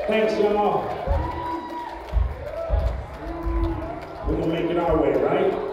Thanks, y'all. We're gonna make it our way, right?